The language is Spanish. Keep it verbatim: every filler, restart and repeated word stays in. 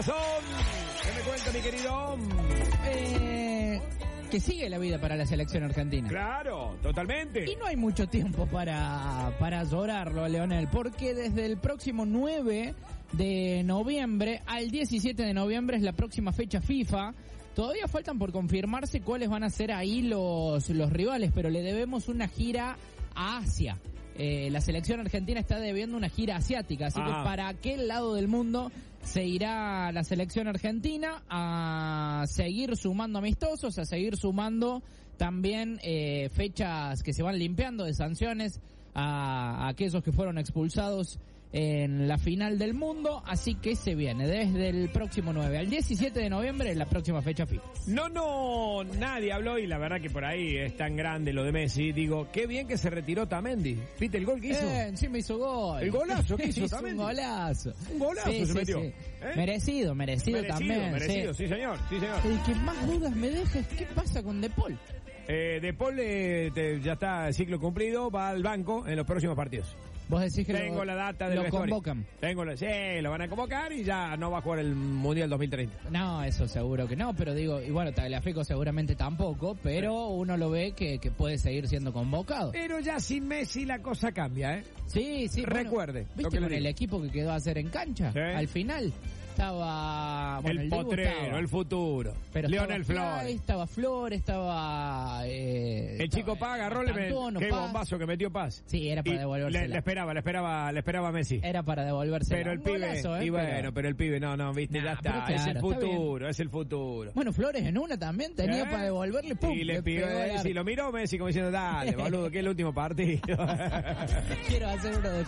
corazón. ¿Qué me cuenta, mi querido? Eh, que sigue la vida para la selección argentina. Claro, totalmente. Y no hay mucho tiempo para, para llorarlo, Leonel, porque desde el próximo nueve de noviembre al diecisiete de noviembre es la próxima fecha FIFA. Todavía faltan por confirmarse cuáles van a ser ahí los, los rivales, pero le debemos una gira a Asia. Eh, la selección argentina está debiendo una gira asiática, así ah. que para aquel lado del mundo se irá la selección argentina a seguir sumando amistosos, a seguir sumando también eh, fechas que se van limpiando de sanciones a, a aquellos que fueron expulsados en la final del mundo, así que se viene desde el próximo nueve al diecisiete de noviembre la próxima fecha FIFA. No, no, nadie habló y la verdad que por ahí es tan grande lo de Messi. Digo, qué bien que se retiró Tamendi. ¿Viste el gol que hizo? Eh, sí me hizo gol. El golazo que hizo, hizo Tamendi. Un golazo. Un golazo sí, se sí, metió. Sí. ¿Eh? Merecido, merecido, merecido también. Merecido, sí. sí señor, sí señor. El que más dudas me deja es qué pasa con De Paul. Eh, De Paul eh, te, ya está el ciclo cumplido, va al banco en los próximos partidos. Vos decís que Tengo lo, la data del lo vestuario. convocan. Tengo la, sí, lo van a convocar y ya no va a jugar el Mundial dos mil treinta. No, eso seguro que no, pero digo, y bueno, Tagliafico seguramente tampoco, pero uno lo ve que, que puede seguir siendo convocado. Pero ya sin Messi la cosa cambia, ¿eh? Sí, sí. Recuerde. Bueno, ¿viste lo que con el equipo que quedó a hacer en cancha? ¿Sí? Al final estaba... Bueno, el, el potrero, estaba, el futuro. Pero Lionel Flores. Estaba Flores, estaba... Eh, el chico Paz agarró, le qué Paz. bombazo que metió Paz. Sí, era para devolvérsela. Le, le esperaba, le esperaba, le esperaba a Messi. Era para devolvérsela. Pero el Un pibe, golazo, ¿eh? y bueno, pero... pero el pibe, no, no, viste, nah, ya está, claro, es el está futuro, bien. es el futuro. Bueno, Flores en una también tenía ¿Eh? para devolverle, pum. Y le, le pidió, si lo miró Messi como diciendo, dale, boludo, que es el último partido. Quiero hacer uno de